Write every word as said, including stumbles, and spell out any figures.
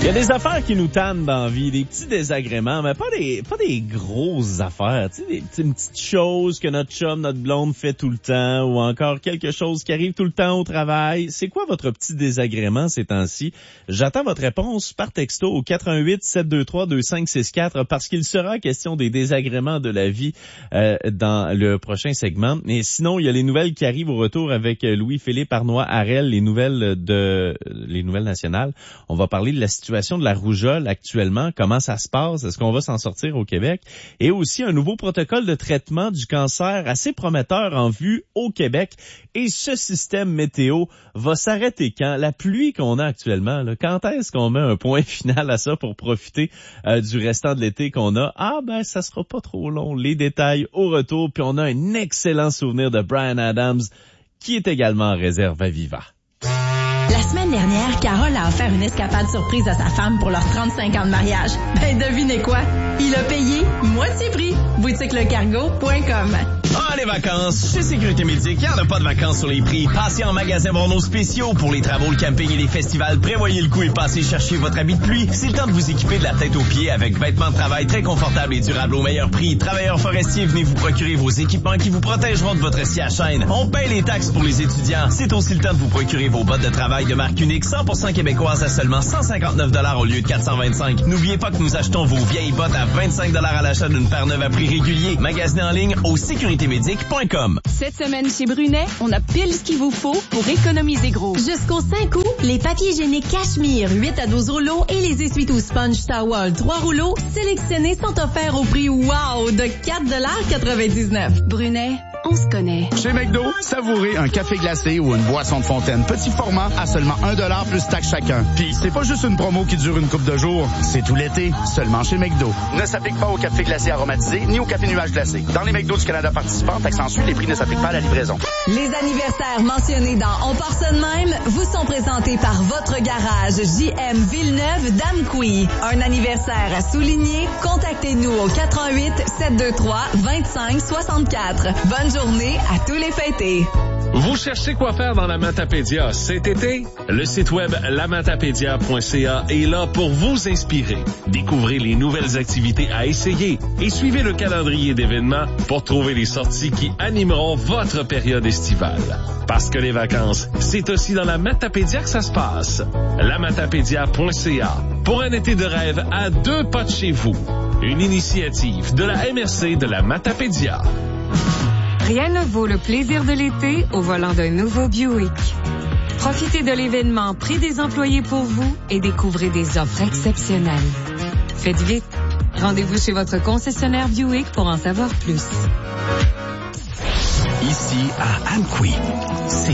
Il y a des affaires qui nous tannent dans la vie, des petits désagréments, mais pas des pas des grosses affaires, tu sais, des, des petites choses que notre chum, notre blonde fait tout le temps, ou encore quelque chose qui arrive tout le temps au travail. C'est quoi votre petit désagrément ces temps-ci? J'attends votre réponse par texto au quatre un huit sept deux trois deux cinq six quatre parce qu'il sera question des désagréments de la vie euh, dans le prochain segment. Et sinon, il y a les nouvelles qui arrivent au retour avec Louis-Philippe Arnois-Harel, les nouvelles de les nouvelles nationales. On va parler de la situation de la rougeole actuellement, comment ça se passe, est-ce qu'on va s'en sortir au Québec, et aussi un nouveau protocole de traitement du cancer assez prometteur en vue au Québec. Et ce système météo va s'arrêter quand? La pluie qu'on a actuellement, là, quand est-ce qu'on met un point final à ça pour profiter euh, du restant de l'été qu'on a? Ah ben, ça sera pas trop long. Les détails au retour, puis on a un excellent souvenir de Bryan Adams qui est également en réserve à Viva. La semaine dernière, Carole a offert une escapade surprise à sa femme pour leurs trente-cinq ans de mariage. Ben, devinez quoi? Il a payé moitié prix. boutique le cargo point com. Ah, les vacances! Chez Sécurité Médic, il n'y en a pas de vacances sur les prix. Passez en magasin voir nos spéciaux pour les travaux, le camping et les festivals. Prévoyez le coup et passez chercher votre habit de pluie. C'est le temps de vous équiper de la tête aux pieds avec vêtements de travail très confortables et durables au meilleur prix. Travailleurs forestiers, venez vous procurer vos équipements qui vous protégeront de votre scie à chaîne. On paye les taxes pour les étudiants. C'est aussi le temps de vous procurer vos bottes de travail de marque unique cent pour cent québécoises à seulement cent cinquante-neuf dollars au lieu de quatre cent vingt-cinq. N'oubliez pas que nous achetons vos vieilles bottes à vingt-cinq dollars à l'achat d'une paire neuve à prix régulier. Magasinez en ligne au sécurité médic point com. Cette semaine chez Brunet, on a pile ce qu'il vous faut pour économiser gros. Jusqu'au cinq août, les papiers hygiéniques Cachemire huit à douze rouleaux et les essuie-tout Sponge Towel trois rouleaux sélectionnés sont offerts au prix wow de quatre dollars quatre-vingt-dix-neuf. Brunet, on se connaît. Chez McDo, savourez un café glacé ou une boisson de fontaine petit format à seulement un dollar plus taxe chacun. Puis c'est pas juste une promo qui dure une couple de jours, c'est tout l'été, seulement chez McDo. Ne s'applique pas au café glacé aromatisé ni au café nuage glacé. Dans les McDo du Canada participants, taxe en suit, les prix ne s'appliquent pas à la livraison. Les anniversaires mentionnés dans On part ça de même vous sont présentés par votre garage J M Villeneuve-Damqui. Un anniversaire à souligner? Contactez-nous au quatre un huit sept deux trois deux cinq six quatre. Bonne journée à tous les fêtés. Vous cherchez quoi faire dans la Matapédia cet été? Le site web la matapédia point c a est là pour vous inspirer. Découvrez les nouvelles activités à essayer et suivez le calendrier d'événements pour trouver les sorties qui animeront votre période estivale. Parce que les vacances, c'est aussi dans la Matapédia que ça se passe. la matapédia point c a pour un été de rêve à deux pas de chez vous. Une initiative de la M R C de la Matapédia. Rien ne vaut le plaisir de l'été au volant d'un nouveau Buick. Profitez de l'événement Prix des employés pour vous et découvrez des offres exceptionnelles. Faites vite. Rendez-vous chez votre concessionnaire Buick pour en savoir plus. Ici à Amqui, c'est